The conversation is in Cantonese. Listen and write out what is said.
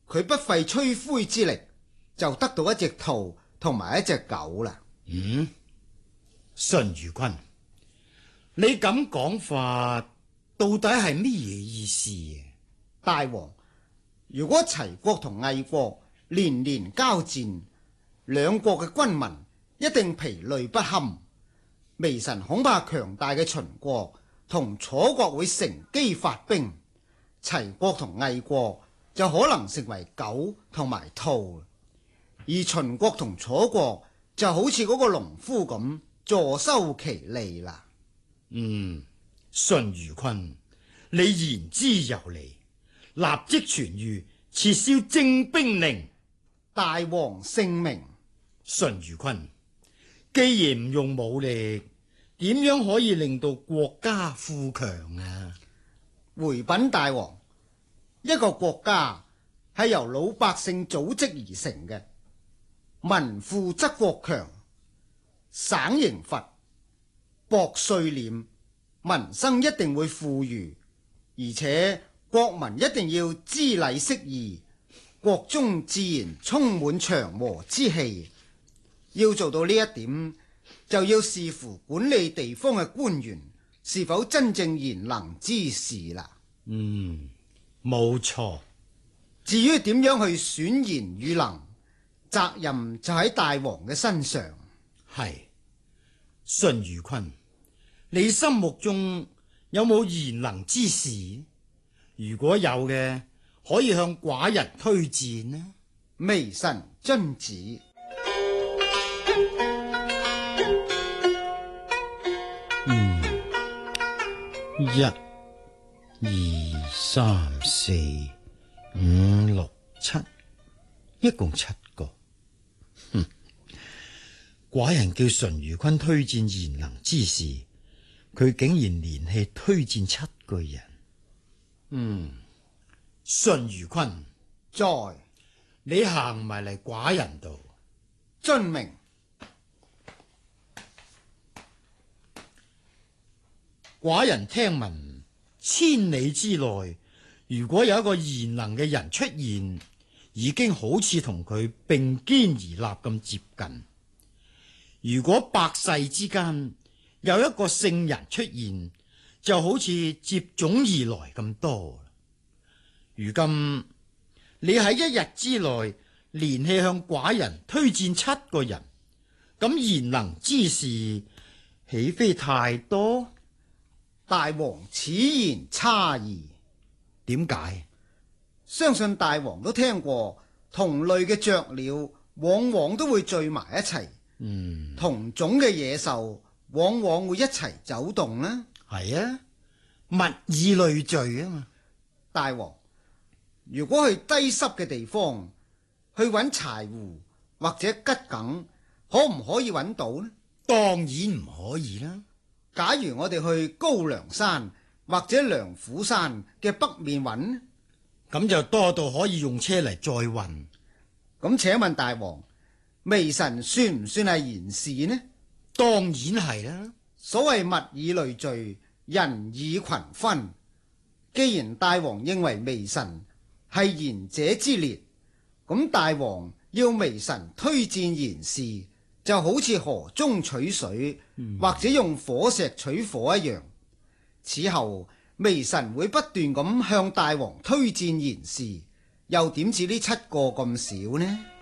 佢不費吹灰之力就得到一隻兔同埋一隻狗啦。 淳於坤，你咁講法到底係乜嘢意思啊？ 大王，如果齊國同魏國連連交戰，兩國嘅軍民一定疲累不堪，微臣恐怕強大嘅秦國同楚國會乘機發兵，齊國同魏國就可能成為狗同埋兔，而秦國同楚國就好似嗰個農夫咁坐收其利啦。 淳於坤，你言之有理，立即傳諭撤銷徵兵令。 大王聖明。 淳於坤，既然唔用武力，點樣可以令到國家富強啊？ 回稟大王，一個國家係由老百姓組織而成嘅，民富則國強，省刑罰，薄稅斂，民生一定會富裕，而且國民一定要知禮識義，國中自然充滿祥和之氣。要做到呢一點，就要視乎管理地方嘅官員是否真正賢能之士啦。 冇錯。 至於點樣去選賢與能，責任就喺大王嘅身上。 係，淳於坤，你心目中有冇賢能之士？如果有嘅，可以向寡人推薦呢？ 微臣遵旨。 一、二、三、四、五、六、七，一共7個。寡人叫淳於坤推薦賢能之士，佢竟然連氣推薦7個人。淳於坤， 在。 你行埋嚟寡人度。 遵命。 寡人聽聞千里之內，如果有一個賢能嘅人出現，已經好似同佢並肩而立咁接近。如果百世之間有一個聖人出現，就好似接踵而來咁多。如今你喺一日之內連氣向寡人推薦7個人，咁賢能之士豈非太多？ 大王此言差矣。 點解？ 相信大王都聽過，同類嘅雀鳥往往都會聚埋一齊，同種嘅野獸往往會一齊走動啦。 係啊，物以類聚啊嘛。 大王，如果去低濕嘅地方去揾柴胡或者桔梗，可唔可以揾到呢？ 當然唔可以啦。 假如我哋去高梁山或者梁虎山嘅北面揾， 咁就多到可以用車嚟載運。 咁請問大王，微臣算唔算係賢士呢？ 當然係啦。 所謂物以類聚，人以群分。既然大王認為微臣係賢者之列，咁大王要微臣推薦賢士，就好似河中取水，或者用火石取火一樣。此後微臣會不斷咁向大王推薦賢士，又點止呢7個咁少呢？